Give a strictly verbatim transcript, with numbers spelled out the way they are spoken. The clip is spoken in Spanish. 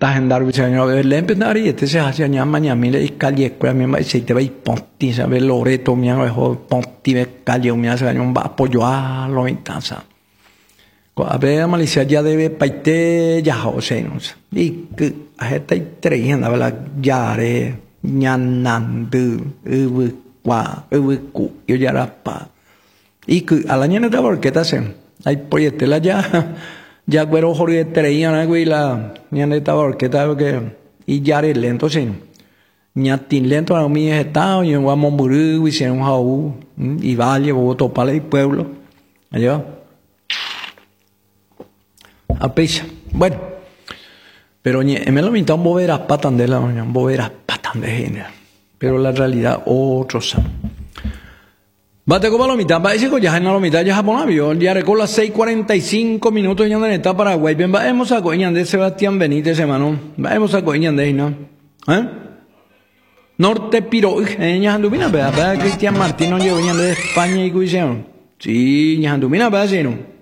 tahendar biseño le empezar y este se hace aña mañana mire y calle cuál me va se te va y ponti sabe loreto mi hago ponti ve calle mi hace un va apoyo a lo intasa a ver Malicia ya debe paite ya o sea no y que a esta tres anda la ya re ñanandu ubu qua ubu cu yo ya rapa y que a la ñana de orquesta se hay proyecto la ya ya güero Jorge traía una güey la ñana de orquesta que y ya re lento sí ña tin lento a mí estado y en Guamomburú y en Jau y Valle Bogotá para el pueblo allá a pesa bueno pero me lo minta un boveras patan de la un boveras patan de género pero la realidad otros bate como la mitad va a decir que ya en la mitad ya Japón avión ya recuerdo las seis cuarenta y cinco minutos ya en está Paraguay bien vamos a coñan de Sebastián Benítez hermano vamos a coñan de no ¿eh? Norte Piro ña anduvina vea Cristian Martín no llevo de España y cuisión sí ña anduvina vea sí no